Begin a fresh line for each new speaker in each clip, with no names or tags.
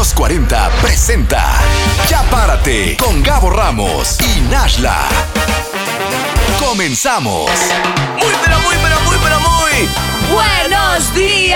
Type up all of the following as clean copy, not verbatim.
Los 40 presenta Ya Párate con Gabo Ramos y Nashla. Comenzamos.
Muy ¡buenos días!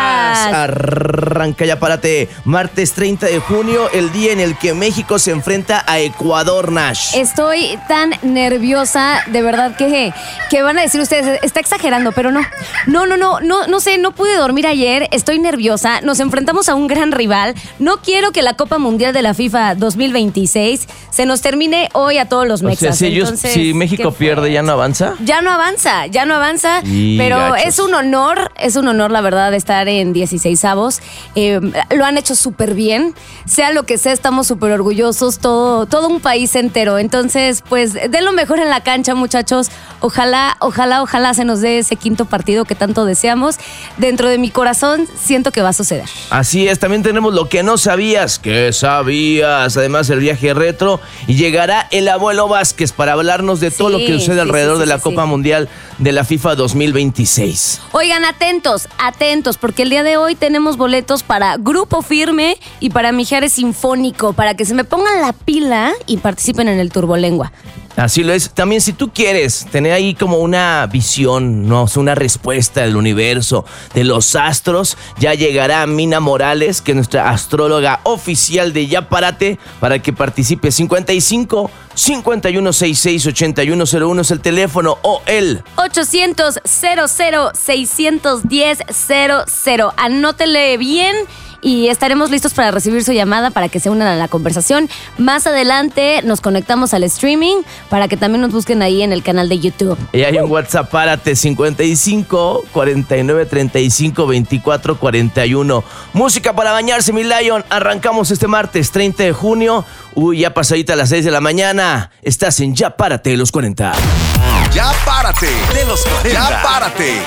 Arranca Ya Párate, martes 30 de junio, el día en el que México se enfrenta a Ecuador, Nash.
Estoy tan nerviosa, de verdad que van a decir ustedes, está exagerando, pero no sé, no pude dormir ayer, estoy nerviosa, nos enfrentamos a un gran rival, no quiero que la Copa Mundial de la FIFA 2026 se nos termine hoy a todos los mexas.
O sea, si México pierde, ¿ya no avanza?
Ya no avanza, pero
gachos.
Es un honor, la verdad, estar en 16avos. Lo han hecho súper bien. Sea lo que sea, estamos súper orgullosos, todo un país entero. Entonces, pues, den lo mejor en la cancha, muchachos. Ojalá se nos dé ese quinto partido que tanto deseamos. Dentro de mi corazón, siento que va a suceder.
Así es, también tenemos lo que no sabías, que sabías. Además, el viaje retro. Y llegará el abuelo Vázquez para hablarnos de todo lo que sucede alrededor de la Copa Mundial de la FIFA 2026.
Oigan, atentos, porque el día de hoy tenemos boletos para Grupo Firme y para Mijares Sinfónico, para que se me pongan la pila y participen en el Turbolengua.
Así lo es. También si tú quieres tener ahí como una visión, ¿no? Una respuesta del universo, de los astros, ya llegará Mina Morales, que es nuestra astróloga oficial de Ya Párate, para que participe. 55 5166 8101 es el teléfono, o el
800 00 610 00. Anótele bien y estaremos listos para recibir su llamada para que se unan a la conversación. Más adelante nos conectamos al streaming para que también nos busquen ahí en el canal de YouTube.
Y hay un WhatsApp, Párate, 55 49 35 24 41. Música para bañarse, mi Lion. Arrancamos este martes 30 de junio. Ya pasadita a las 6 de la mañana. Estás en Ya Párate de los 40.
Ya Párate de los 40. Ya Párate.